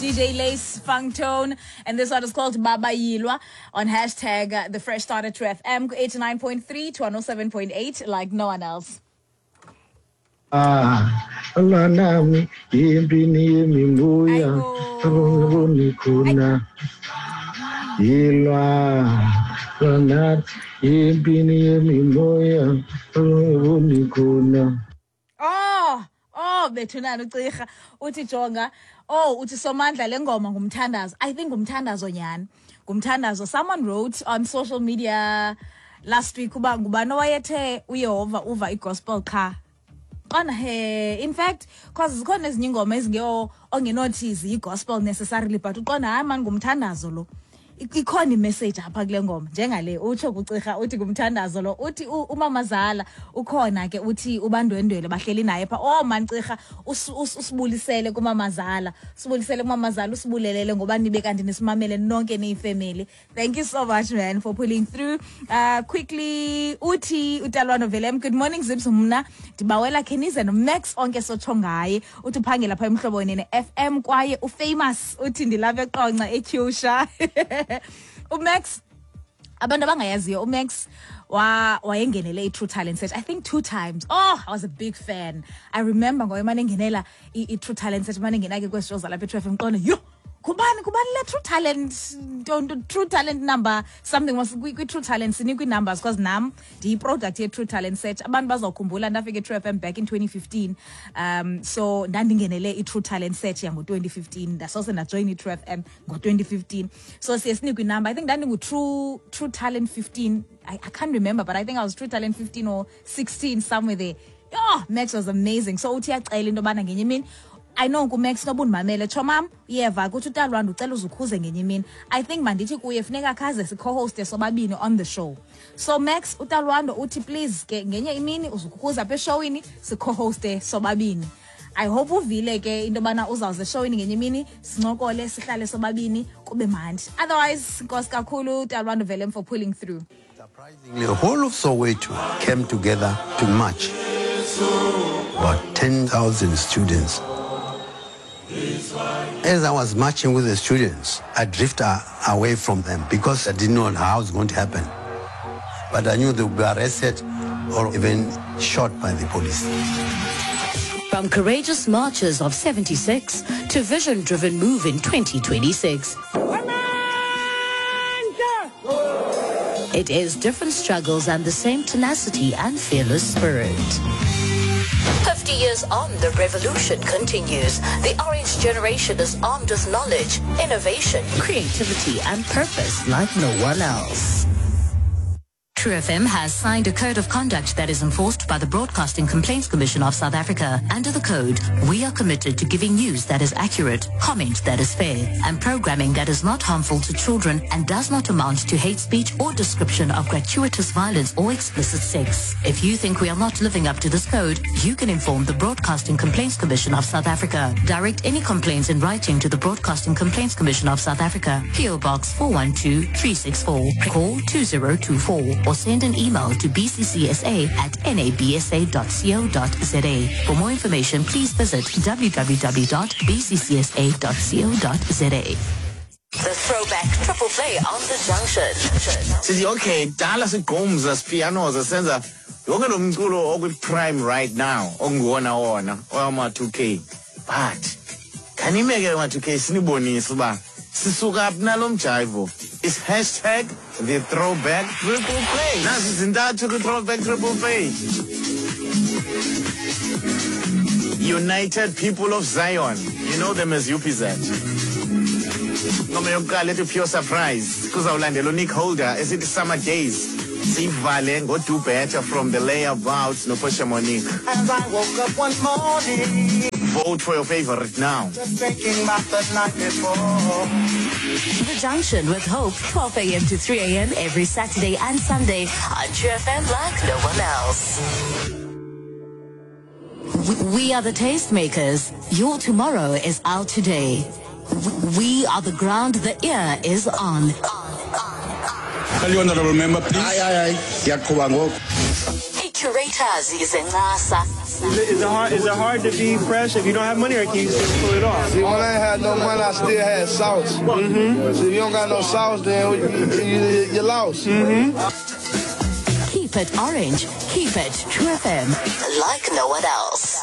DJ Lace Fangtone, and this one is called Baba Yilwa on hashtag The Fresh Start at True FM 89.3 to 107.8 like no one else. Nami yimpini yemimbuya aboni khona yilwa nathi yimpini yemimbuya aboni khona. Bethunana uCirha uthi jonga uthi Somandla lengoma ngumthandazo. I think ngumthandazo nyani. Ngumthandazo. Someone wrote on social media last week uba ngubani owayethe uYehova uva igospel cha. In fact, because zikhona ezinye ingoma ezingeyo ongenothi ziyi-gospel necessarily, but uqona hayi mani ngumthandazo lo. Ikhona imessage apha kule ngoma njengale utsho kuCirha uthi ngumthandazo lo uthi uMamazala ukhona ke uthi ubandwendwele bahleli naye pha man Cirha usibulisele kuMamazala usibulelele ngoba nibe kanti nisimamele nonke niyifamily. Thank you so much man for pulling through. Quickly uthi uTalwano Velem, good morning Zips, mna ndibawela khenize noMax onke sotsho ngaye uthi uphangela pha emhlobweni ne-FM kwaye ufamous uthi ndilapha eQonca eTyusha. uMax, abantu abangayaziyo uMax wayengenele iTrue Talent Search I think 2 times. I was a big fan. I remember ngoye manje ngenela iTrue Talent Search manje ngena ke kweshow zalapha eTrue FM qona yo kubani le True Talent, don't True Talent number something was kwi-True Talent sinikwi numbers because nam ndiyi-product ye-True Talent Search. Abantu bazawukhumbula ndafika eTrue FM back in 2015. So ndandingenele iTrue Talent Search yango-2015 ndasose ndajoin iTrue FM ngo-2015. So siye sinikwi number. I think True Talent 15. I can't remember, but I think I was True Talent 15 or 16 somewhere there. Max was amazing. So uthi yacela into yobana ngenye imini I know kuMax noba undimamele chomam yeva ukuthi uTalwando ucela uzukhuze ngenye imini. I think mandithi kuye funeka khaze si-co-hoste sobabini on the show. So Max uTalwando uthi please ke ngenye imini uzukhuza apha eshowini si-co-hoste sobabini. I hope uvile ke into yobana uzawuze eshowini ngenye imini sincokole sihlale sobabini kube mandi. Otherwise nkosi kakhulu uTalwando Velem for pulling through. Surprisingly, the whole of Soweto came together to march. About 10,000 students. As I was marching with the students, I drifted away from them because I didn't know how it was going to happen. But I knew they would be arrested or even shot by the police. From courageous marches of 76 to vision-driven move in 2026. It is different struggles and the same tenacity and fearless spirit. 50 years on, the revolution continues. The Orange generation is armed with knowledge, innovation, creativity, and purpose like no one else. True FM has signed a code of conduct that is enforced by the Broadcasting Complaints Commission of South Africa. Under the code, we are committed to giving news that is accurate, comment that is fair, and programming that is not harmful to children and does not amount to hate speech or description of gratuitous violence or explicit sex. If you think we are not living up to this code, you can inform the Broadcasting Complaints Commission of South Africa. Direct any complaints in writing to the Broadcasting Complaints Commission of South Africa, PO Box 412-364, call 2024, or send an email to bccsa@nabsa.co.za. For more information, please visit www.bccsa.co.za. The throwback triple play on the junction. Sithi okay, dala sigqumza piano zasenza yonke lo mculo okwi-prime right now onguwona wona oyama-2K. But kanimeke ama-2K sinibonise uba sisuka phi nalo mjivo. It's hashtag the throwback triple play. Nazi zintathu kwi-throwback triple play. United People of Zion. You know them as UPZ. Ngoma yokuqala ethi Pure Surprise. Kuzawulandela uNick Holder esithi Summer Days. Sivale ngo-Do Better from the Layabouts no-Portia Monique. As I woke up one morning, vote for your favorite now. just thinking about the night before. The Junction with Hope, 12 a.m. to 3 a.m. every Saturday and Sunday on True FM like no one else. We are the tastemakers. Your tomorrow is our today. We are the ground the ear is on. Honorable member, please. Yaqhuba ngoku. curators izencasa. Is it hard to be fresh if you don't have money, or can you still pull it off? See, when I ain't had no money, I still had sauce. Mm-hmm. So if you don't got no sauce, then you lost. Mm-hmm. Keep it orange. Keep it True FM. Like no one else.